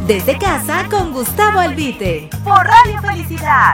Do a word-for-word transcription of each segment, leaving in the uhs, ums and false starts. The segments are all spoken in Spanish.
Desde casa con Gustavo Albite. Por Radio Felicidad.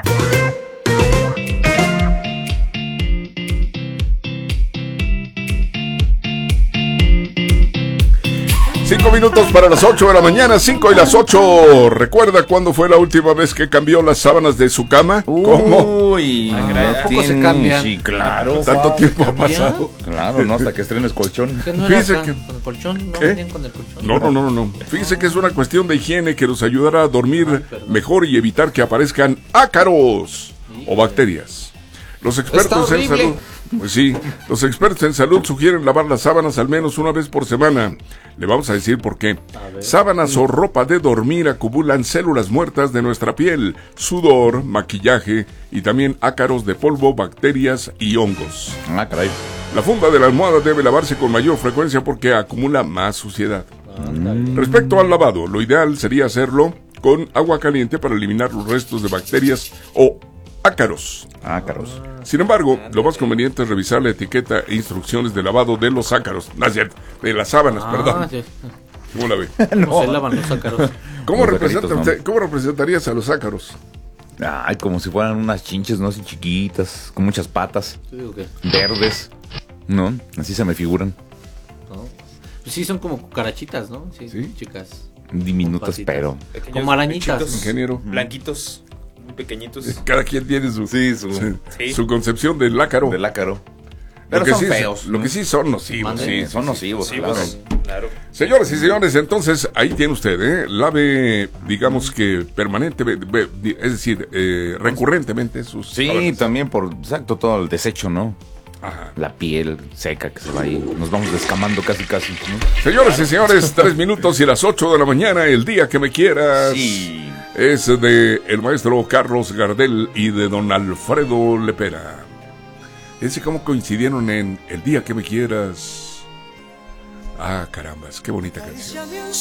Cinco minutos para las ocho de la mañana, cinco y las ocho. ¿Recuerda cuándo fue la última vez que cambió las sábanas de su cama? ¿Cómo? Uy, ah, ¿poco se cambian? Sí, claro. ¿Tanto wow, tiempo ha ¿cambia? pasado? Claro, no, hasta que estrenes colchón. ¿Qué no Fíjese era acá, que- con el colchón? ¿No ¿Qué? venían con el colchón? No, no, no, no, no. Fíjese que es una cuestión de higiene que nos ayudará a dormir mejor y evitar que aparezcan ácaros o bacterias. Los expertos Está en horrible. salud, pues sí, los expertos en salud sugieren lavar las sábanas al menos una vez por semana. Le vamos a decir por qué. Sábanas o ropa de dormir acumulan células muertas de nuestra piel, sudor, maquillaje y también ácaros de polvo, bacterias y hongos. Ah, caray. La funda de la almohada debe lavarse con mayor frecuencia porque acumula más suciedad. Respecto al lavado, lo ideal sería hacerlo con agua caliente para eliminar los restos de bacterias o ácaros. Ácaros. Sin embargo, lo más conveniente es revisar la etiqueta e instrucciones de lavado de los ácaros. No es cierto, de las sábanas, Ah, perdón. sí. ¿Cómo la ve? ¿Cómo se lavan los ácaros? ¿Cómo, Los representa ácaritos, ¿no? usted, ¿Cómo representarías a los ácaros? Ay, como si fueran unas chinches, ¿no? Así chiquitas, con muchas patas, Yo digo que verdes. ¿No? Así se me figuran. no. Pues sí, son como cucarachitas, ¿no? Sí, Sí. chicas. Diminutas, Patitas. pero. Pequeños Como arañitas. bichitos Ingeniero. Blanquitos, muy pequeñitos. Cada quien tiene su, Sí, su- su, sí. su concepción del ácaro. Del ácaro. Lo Pero que son sí, feos. Lo ¿no? que sí son nocivos. Mande. Sí, son nocivos, Sí, claro. pues, claro. Señores y señores, entonces ahí tiene usted, ¿eh? Lave, digamos que permanentemente, ve- di- es decir, eh, recurrentemente sus Sí, sábanas. también por, exacto, todo el desecho, ¿no? Ajá. La piel seca que se va ahí. Nos vamos descamando casi, casi. ¿no? Señores y señores, tres minutos y las ocho de la mañana, el día que me quieras. Sí. Es de el maestro Carlos Gardel y de don Alfredo Lepera. Es cómo coincidieron en el día que me quieras. Ah, carambas, qué bonita canción. Acariciame un